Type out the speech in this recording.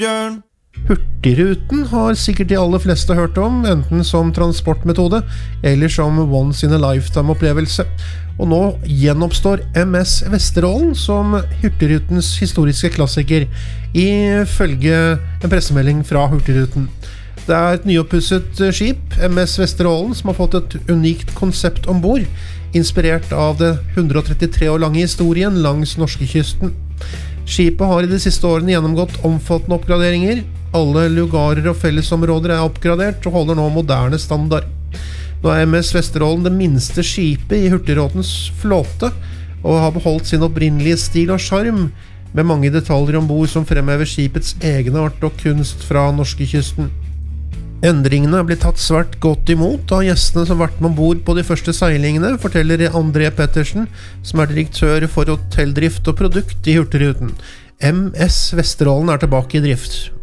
Hurtigruten har sikkert de aller fleste hørt om, enten som transportmetode eller som once in a lifetime opplevelse. Og nå gjenoppstår MS Vesterålen som Hurtigrutens historiske klassiker, ifølge en pressemelding fra Hurtigruten. Det er et nyoppusset skip, MS Vesterålen, som har fått et unikt konsept ombord, inspirert av det 133 år lange historien langs norskekysten. Skipet har i de siste årene gjennomgått omfattende oppgraderinger. Alle lugarer og fellesområder er oppgradert og holder nå moderne standard. Nå er MS Vesterålen det minste skipet i Hurtigrutens flåte, og har beholdt sin opprinnelige stil og charm, med mange detaljer ombord som fremhever skipets egne art og kunst fra norskekysten. Endringene er blitt tatt svært godt imot av gjestene som har vært med ombord på de første seilingene, forteller André Pettersen, som er direktør for hotelldrift og produkt i Hurtigruten. MS Vesterålen er tilbake i drift.